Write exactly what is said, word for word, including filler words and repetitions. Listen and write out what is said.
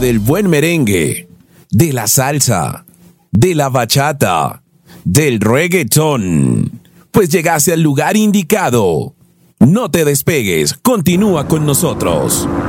del buen merengue, de la salsa, de la bachata, del reggaetón. Pues llegaste al lugar indicado. No te despegues, continúa con nosotros.